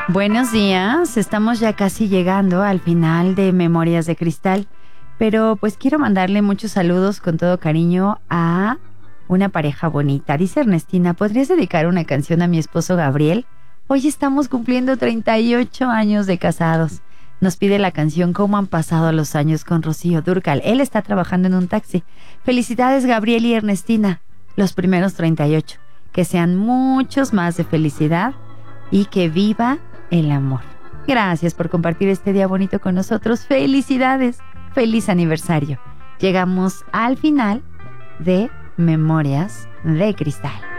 Buenos días, estamos ya casi llegando al final de Memorias de Cristal, pero pues quiero mandarle muchos saludos con todo cariño a una pareja bonita. Dice Ernestina, ¿podrías dedicar una canción a mi esposo Gabriel? Hoy estamos cumpliendo 38 años de casados. Nos pide la canción Cómo han pasado los años con Rocío Dúrcal. Él está trabajando en un taxi. Felicidades Gabriel y Ernestina, los primeros 38. Que sean muchos más de felicidad y que viva el amor. Gracias por compartir este día bonito con nosotros. Felicidades, feliz aniversario. Llegamos al final de Memorias de Cristal.